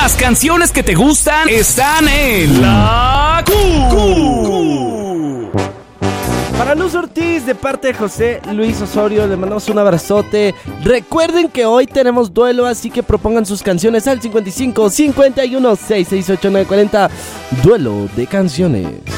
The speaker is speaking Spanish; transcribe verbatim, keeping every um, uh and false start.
Las canciones que te gustan están en La Q. Para Luz Ortiz, de parte de José Luis Osorio, le mandamos un abrazote. Recuerden que hoy tenemos duelo, así que propongan sus canciones al cincuenta y cinco, cincuenta y uno, seiscientos sesenta y ocho, novecientos cuarenta. Duelo de canciones.